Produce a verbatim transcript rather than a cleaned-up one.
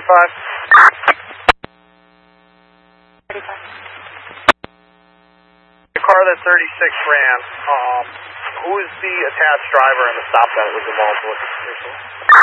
thirty-five. thirty-five. The car that thirty-six ran, um, who is the attached driver and the stop that was involved with?